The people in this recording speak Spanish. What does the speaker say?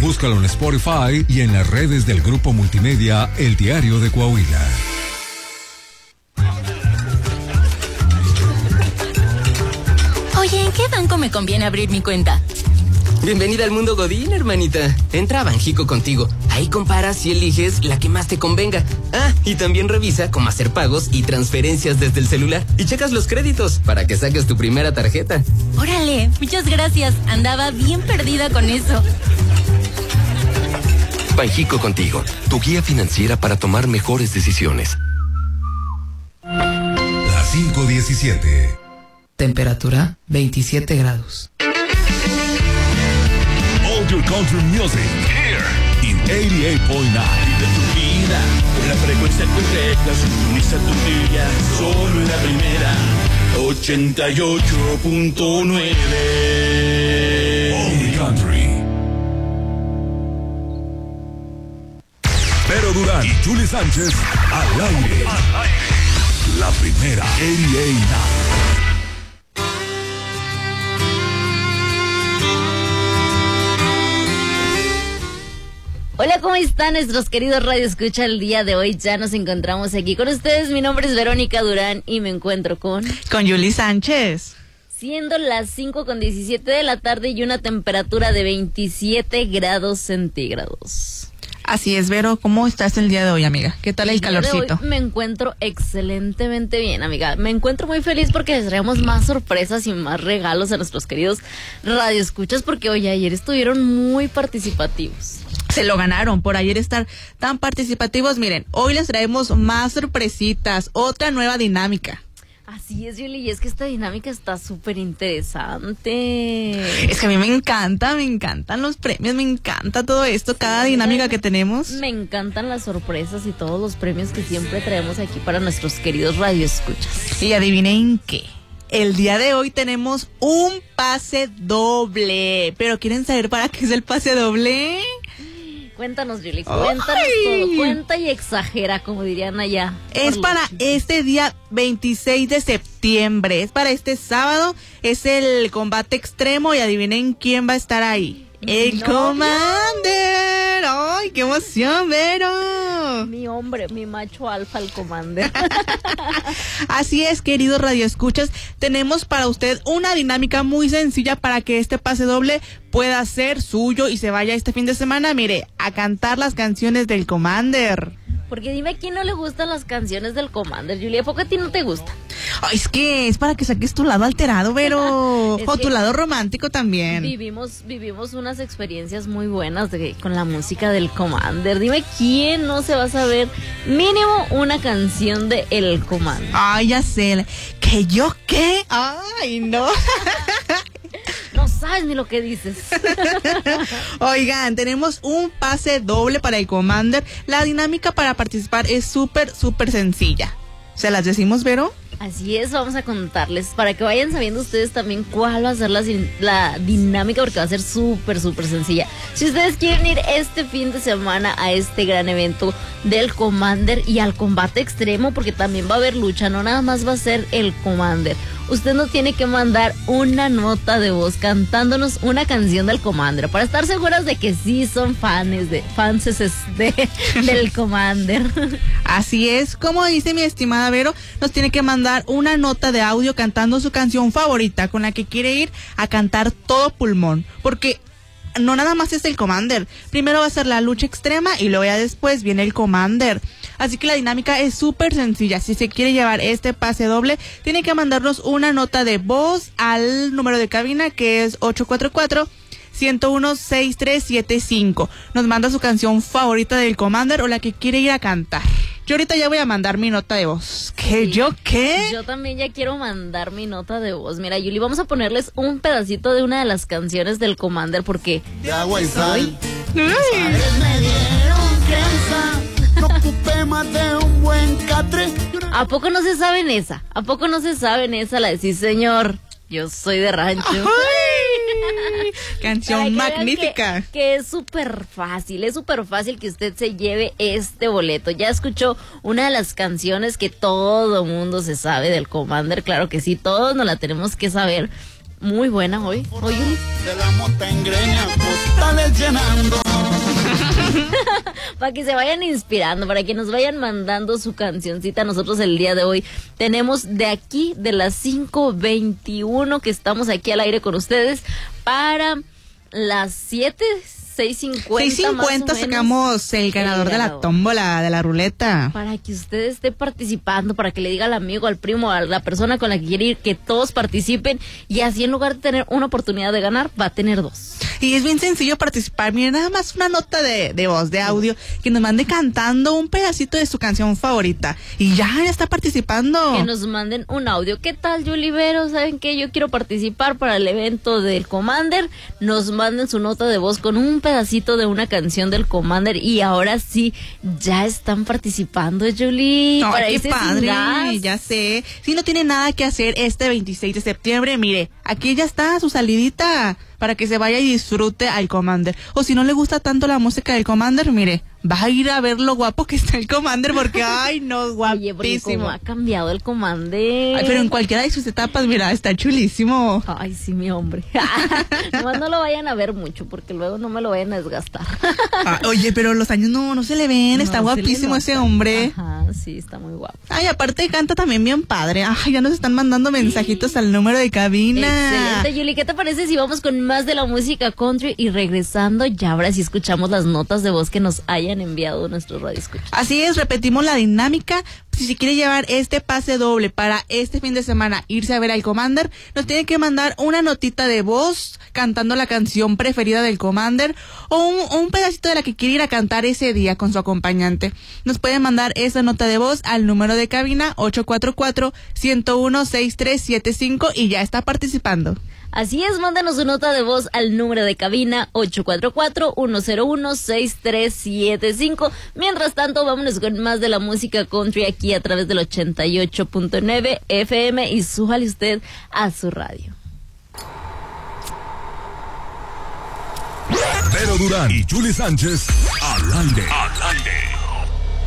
Búscalo en Spotify y en las redes del Grupo Multimedia El Diario de Coahuila. Oye, ¿en qué banco me conviene abrir mi cuenta? Bienvenida al mundo Godín, hermanita. Entra a Banjico Contigo. Ahí comparas y eliges la que más te convenga. Ah, y también revisa cómo hacer pagos y transferencias desde el celular. Y checas los créditos para que saques tu primera tarjeta. Órale, muchas gracias. Andaba bien perdida con eso. Banjico Contigo, tu guía financiera para tomar mejores decisiones. Las 5:17. Temperatura 27 grados. All your country music here in 88.9. De tu vida, la frecuencia correcta, sintoniza tu día, solo en la primera, 88.9. All country. Pero Durán y Juli Sánchez al aire. La primera 88.9. Hola, ¿cómo están nuestros queridos Radio Escucha? El día de hoy ya nos encontramos aquí con ustedes. Mi nombre es Verónica Durán y me encuentro con Juli Sánchez. Siendo las 5:17 de la tarde y una temperatura de 27 grados centígrados. Así es, Vero. ¿Cómo estás el día de hoy, amiga? ¿Qué tal el calorcito? Hoy me encuentro excelentemente bien, amiga. Me encuentro muy feliz porque les traemos más sorpresas y más regalos a nuestros queridos radioescuchas porque ayer estuvieron muy participativos. Se lo ganaron por ayer estar tan participativos. Miren, hoy les traemos más sorpresitas, otra nueva dinámica. Así es, Yuli, y es que esta dinámica está súper interesante. Es que a mí me encantan los premios, me encanta todo esto, cada dinámica que tenemos. Me encantan las sorpresas y todos los premios que siempre traemos aquí para nuestros queridos radioescuchas. Y adivinen qué, el día de hoy tenemos un pase doble. ¿Pero quieren saber para qué es el pase doble? Cuéntanos, Yuli, cuéntanos todo, cuenta y exagera, como dirían allá. Es para este día 26 de septiembre, es para este sábado, es el combate extremo y adivinen quién va a estar ahí. ¡El Commander! ¡Ay, qué emoción, Vero! Mi hombre, mi macho alfa, el Commander. Así es, queridos radioescuchas, tenemos para usted una dinámica muy sencilla para que este pase doble pueda ser suyo y se vaya este fin de semana, mire, a cantar las canciones del Commander. Porque dime, ¿a quién no le gustan las canciones del Commander, Julia? ¿A poco a ti no te gusta? Ay, es que es para que saques tu lado alterado, Vero. O tu lado romántico también. Vivimos unas experiencias muy buenas con la música del Commander. Dime, ¿quién no se va a saber mínimo una canción de El Commander? Ay, ya sé. ¿Que yo qué? Ay, no. No sabes ni lo que dices. Oigan, tenemos un pase doble para el Commander. La dinámica para participar es súper sencilla. ¿Se las decimos, Vero? Así es, vamos a contarles para que vayan sabiendo ustedes también cuál va a ser la dinámica, porque va a ser súper sencilla. Si ustedes quieren ir este fin de semana a este gran evento del Commander y al combate extremo, porque también va a haber lucha, no nada más va a ser el Commander. Usted nos tiene que mandar una nota de voz cantándonos una canción del Commander para estar seguras de que sí son fans del Commander. Así es, como dice mi estimada Vero, nos tiene que mandar una nota de audio cantando su canción favorita con la que quiere ir a cantar todo pulmón, porque no nada más es el Commander, primero va a ser la lucha extrema y luego ya después viene el Commander. Así que la dinámica es súper sencilla. Si se quiere llevar este pase doble, tiene que mandarnos una nota de voz al número de cabina que es 844-101-6375. Nos manda su canción favorita del Commander o la que quiere ir a cantar. Yo ahorita ya voy a mandar mi nota de voz. ¿Qué? Sí, ¿yo qué? Yo también ya quiero mandar mi nota de voz. Mira, Yuli, vamos a ponerles un pedacito de una de las canciones del Commander porque... De agua y sal. Me dieron crianza. No ocupé más de un buen catre. ¿A poco no se saben esa? ¿A poco no se saben esa? La de sí, señor, yo soy de rancho. ¡Ay! Canción magnífica. Que es súper fácil que usted se lleve este boleto. Ya escuchó una de las canciones que todo mundo se sabe del Commander, claro que sí, todos nos la tenemos que saber. Muy buena hoy. De la mota engreña, postales llenando. para que se vayan inspirando, para que nos vayan mandando su cancioncita. Nosotros el día de hoy tenemos de aquí, de las 5:21 que estamos aquí al aire con ustedes, para las 6:50 sacamos el ganador de la tómbola, de la ruleta. Para que usted esté participando, para que le diga al amigo, al primo, a la persona con la que quiere ir, que todos participen, y así en lugar de tener una oportunidad de ganar, va a tener 2. Y es bien sencillo participar. Miren, nada más una nota de voz, de audio, que nos mande cantando un pedacito de su canción favorita. Y ya está participando. Que nos manden un audio. ¿Qué tal, Yulibero? ¿Saben qué? Yo quiero participar para el evento del Commander. Nos manden su nota de voz con un pedacito de una canción del Commander. Y ahora sí, ya están participando, Julie. ¡Ay, qué padre! Ya sé. Si no tiene nada que hacer este 26 de septiembre, mire, aquí ya está su salidita para que se vaya y disfrute al Commander. O si no le gusta tanto la música del Commander, mire, va a ir a ver lo guapo que está el Commander, porque ay, no, guapísimo. Oye, porque cómo ha cambiado el Commander. Ay, pero en cualquiera de sus etapas, mira, está chulísimo. Ay, sí, mi hombre. Nomás no lo vayan a ver mucho, porque luego no me lo vayan a desgastar. Oye, pero los años no se le ven, está guapísimo ese hombre. Ajá, sí, está muy guapo. Ay, aparte canta también bien padre. Ay, ya nos están mandando mensajitos al número de cabina. Excelente, Yuli. ¿Qué te parece si vamos con más de la música country y regresando ya ahora sí escuchamos las notas de voz que nos hayan enviado nuestros radioescuchas? Así es, repetimos la dinámica. Si quiere llevar este pase doble para este fin de semana, irse a ver al Commander, nos tiene que mandar una notita de voz cantando la canción preferida del Commander o un pedacito de la que quiere ir a cantar ese día con su acompañante. Nos pueden mandar esa nota de voz al número de cabina 844-101-6375 y ya está participando. Así es, mándanos su nota de voz al número de cabina 844-101-6375. Mientras tanto, vámonos con más de la música country aquí a través del 88.9 FM y súbale usted a su radio. Vero Durán y Julie Sánchez al aire.